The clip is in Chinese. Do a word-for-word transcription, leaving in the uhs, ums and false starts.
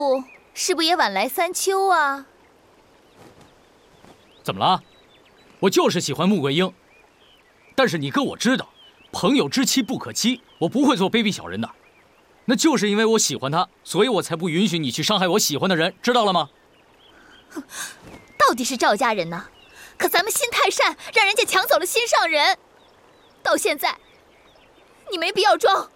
不，是不是也晚来三秋啊？ 怎么了？我就是喜欢穆桂英。但是你跟我知道，朋友之妻不可欺，我不会做卑鄙小人的。那就是因为我喜欢她，所以我才不允许你去伤害我喜欢的人，知道了吗？ 到底是赵家人呢？可咱们心太善，让人家抢走了心上人。到现在，你没必要装。